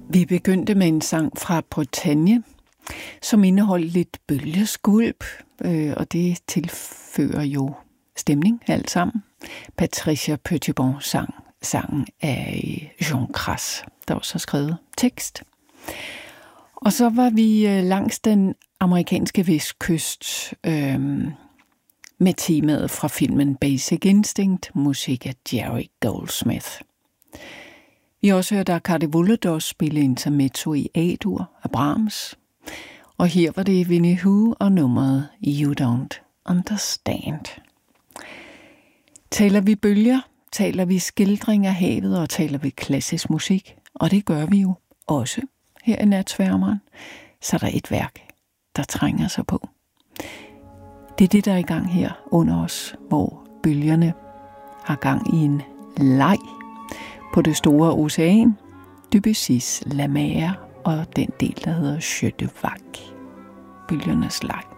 Vi begyndte med en sang fra Bretagne, som indeholdt lidt bølgeskvulp, og det tilfører jo stemning alt sammen. Patricia Petitbon sang sangen af Jean Cras, der også har skrevet tekst. Og så var vi langs den amerikanske vestkyst med temaet fra filmen Basic Instinct, musik af Jerry Goldsmith. Vi har også hørt Arkady Volodos spille intermezzo i A-dur af Brahms. Og her var det Winnie Hu og nummeret You Don't Understand. Taler vi bølger, taler vi skildring af havet og taler vi klassisk musik. Og det gør vi jo også her i Natsværmeren. Så der er et værk, der trænger sig på. Det er det, der er i gang her under os, hvor bølgerne har gang i en leg på det store ocean, Debussy's La Mer og den del, der hedder Jeu de Vague, bølgernes leg.